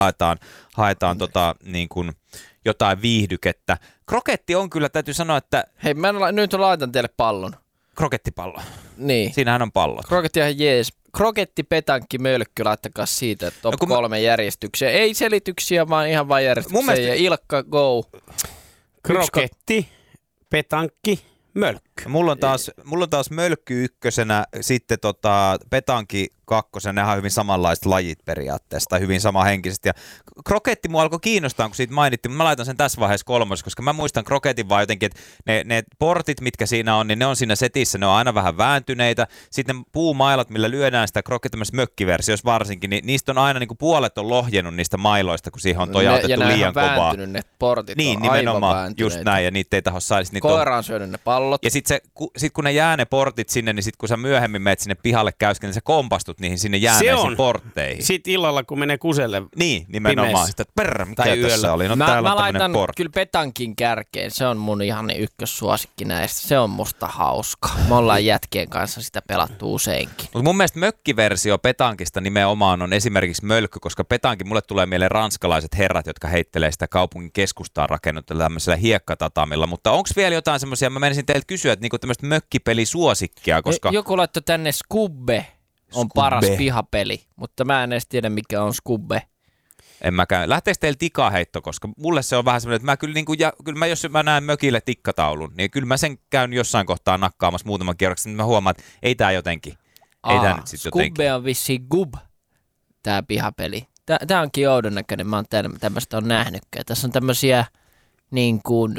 haetaan niin kuin jotain viihdykettä. Kroketti on kyllä, täytyy sanoa, että... Hei, mä nyt laitan teille pallon. Krokettipallo. Niin. Siinähän on pallot. Kroketti on ihan jees. Kroketti, petankki, mölkky, laittakaa siitä top 3 järjestykseen. Ei selityksiä, vaan ihan vain järjestykseen. Mielestä... Ja Ilkka, go. Kroketti, petankki, mölkky. Mulla on taas mölkky ykkösenä, sitten petanki kakkosena, nehän on hyvin samanlaiset lajit periaatteessa, tai hyvin samahenkisesti. Ja kroketti mua alkoi kiinnostaa, kun siitä mainittiin, mutta mä laitan sen tässä vaiheessa 3, koska mä muistan kroketin vaan jotenkin, että ne portit, mitkä siinä on, niin ne on siinä setissä, ne on aina vähän vääntyneitä. Sitten ne puumailat, millä lyödään sitä krokettimassa mökkiversiossa varsinkin, niin niistä on aina niin kuin puolet on lohjennut niistä mailoista, kun siihen on tojautettu liian kovaa. Ja ne on vääntynyt, ne portit niin, on nimenomaan, aivan just näin, ja niitä ei taho saisi. Koira on syönyt ne pallot. Ja sitten kun ne jää ne portit sinne, niin sitten kun sä myöhemmin menet sinne pihalle käysken, niin sä kompastut niihin sinne jääneisiin portteihin. Sitten illalla, kun menee kuselle. Niin, nimenomaan. Sitä, mikä tai tässä oli? No, mä laitan kyllä petankin kärkeen. Se on mun ihan ykkössuosikki näistä. Se on musta hauska. Me ollaan jätkien kanssa sitä pelattu useinkin. Mutta mun mielestä mökkiversio petankista nimenomaan on esimerkiksi mölkky, koska petankin mulle tulee mieleen ranskalaiset herrat, jotka heittelee sitä kaupungin keskustaan rakennutella tämmöisellä hiekkatatamilla. Mutta onko vielä jotain semmoisia, mä menisin teiltä kysyä, että niinku tämmöistä mökkipelisuosikkia, koska... Joku laittoi tänne Skubbe. On paras pihapeli, mutta mä en edes tiedä, mikä on Skubbe. En mäkään. Lähteekö teillä tikaheitto, koska mulle se on vähän semmoinen, että mä kyllä, kyllä jos mä näen mökille tikkataulun, niin kyllä mä sen käyn jossain kohtaa nakkaamassa muutaman kierroksen, niin mä huomaan, että ei tää jotenkin. Ei tää nyt sit jotenkin. Skubbe on vissiin Gub, tää pihapeli. Tää onkin oudon näköinen, mä oon tämmöistä on nähnytkään. Tässä on tämmösiä niin kuin,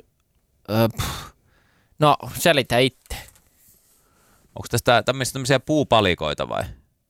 no selitä itse. Onko tästä tämmöisiä puupalikoita vai?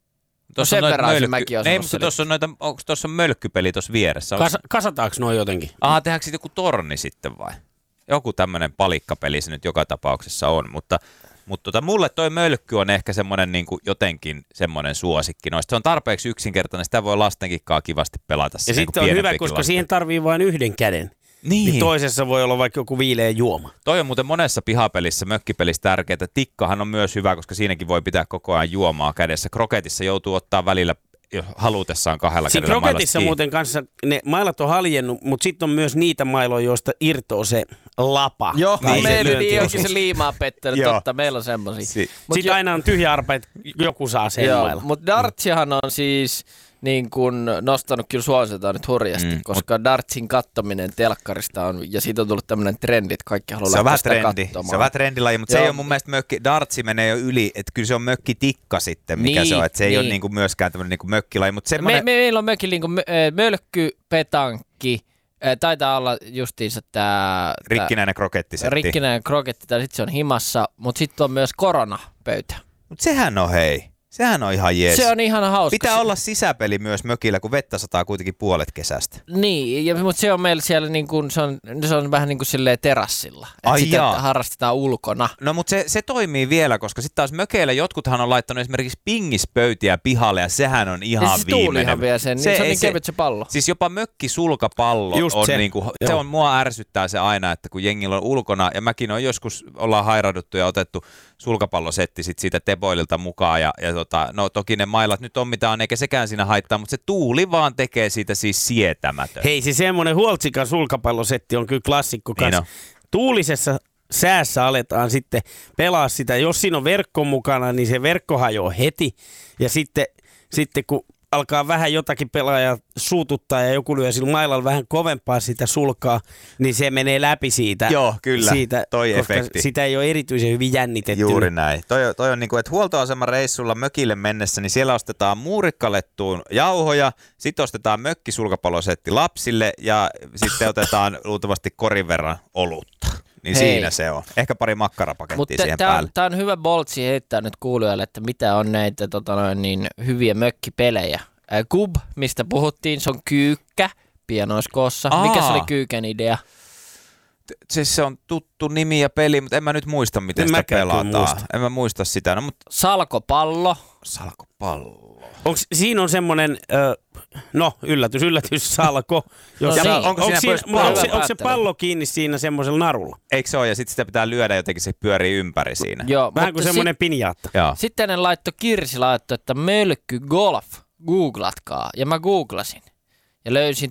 No sen verran se mäkin on onko tuossa mölkkypeli tuossa vieressä? Kasataanko noin jotenkin? Tehdäänkö sitten joku torni sitten vai? Joku tämmöinen palikkapeli se nyt joka tapauksessa on, mutta mulle toi mölkky on ehkä semmoinen niin kuin jotenkin semmoinen suosikki. Se on tarpeeksi yksinkertainen, sitä voi lastenkin kivasti pelata. Ja sitten on hyvä, koska siihen tarvii vain yhden käden. Niin toisessa voi olla vaikka joku viileä juoma. Toi on muuten monessa pihapelissä, mökkipelissä tärkeää. Tikkahan on myös hyvä, koska siinäkin voi pitää koko ajan juomaa kädessä. Kroketissa joutuu ottaa välillä halutessaan 2 kädellä. Kroketissa muuten kanssa ne mailat on haljennut, mutta sitten on myös niitä mailoja, joista irtoaa se lapa. Joo, meillä onkin se liimaa pettänyt, totta, meillä on semmosia. Sitten aina on tyhjä arpa, että joku saa sen mailla. Mutta dartsihan on siis... niin kuin nostanut kyllä suositaan nyt hurjasti, koska dartsin kattominen telkkarista on, ja siitä on tullut tämmöinen trendi, että kaikki haluaa lähteä sitä katsomaan. Se on vähän trendilaji, mutta se ei ole mun mielestä dartsi menee jo yli, että kyllä se on mökkitikka sitten, mikä se on, että se ei ole niin kuin myöskään tämmöinen niin kuin mökkilaji. Mutta meillä on mökki niin kuin mölkky, petankki, taitaa olla justiinsa tämä... Rikkinäinen krokettisetti. Rikkinäinen kroketti, tai sitten se on himassa, mutta sitten on myös koronapöytä. Mutta sehän on sehän on ihan jees. Se on ihan hauska. Pitää olla sisäpeli myös mökillä, kun vettä sataa kuitenkin puolet kesästä. Niin, mutta se on meillä siellä niin kuin, se on vähän niin kuin silleen terassilla. Että sitä harrastetaan ulkona. No mutta se toimii vielä, koska sitten taas mökeillä jotkuthan on laittanut esimerkiksi pingispöytiä pihalle ja sehän on ihan se viimeinen. Ihan vielä sen, se on niin kevyt se pallo. Siis jopa mökkisulkapallo on se. Niinku, se on, mua ärsyttää se aina, että kun jengillä on ulkona ja mäkin on joskus ollaan hairauduttu ja otettu sulkapallosetti sit siitä Teboililta mukaan ja no toki ne mailat nyt on mitä on, eikä sekään siinä haittaa, mutta se tuuli vaan tekee siitä siis sietämätön. Hei, se semmoinen huoltsikan sulkapallosetti on kyllä klassikko kanssa. Niin tuulisessa säässä aletaan sitten pelaa sitä. Jos siinä on verkko mukana, niin se verkko hajoaa heti. Ja sitten kun alkaa vähän jotakin pelaajaa suututtaa ja joku lyö sillä mailalla vähän kovempaa sitä sulkaa, niin se menee läpi siitä. Joo, kyllä, siitä, toi koska efekti. Sitä ei ole erityisen hyvin jännitetty. Juuri näin. Toi on niin kuin, että huoltoaseman reissulla mökille mennessä, niin siellä ostetaan muurikkalettuun jauhoja, sitten ostetaan mökkisulkapallosetti lapsille ja sitten otetaan luultavasti korin verran olutta. Niin hei, siinä se on. Ehkä pari makkarapakettia siihen päälle. Tämä on hyvä boltsi heittää nyt kuulijoille, että mitä on näitä niin hyviä mökkipelejä. Kub, mistä puhuttiin, se on kyykkä pienoiskoossa. Mikä se oli kyykän idea? Siis se on tuttu nimi ja peli, mutta en mä nyt muista, miten sitä pelataan. En mä muista sitä. No, mutta... Salkopallo. Siinä on semmoinen, yllätys, salko. Onko se pallo kiinni siinä semmoisella narulla? Eikö se ole? Ja sitten sitä pitää lyödä jotenkin, se pyörii ympäri siinä. Joo, vähän kuin semmoinen pinjaatta. Sitten Kirsi laittoi, että mölkky golf. Googlatkaa. Ja mä googlasin. ja löysin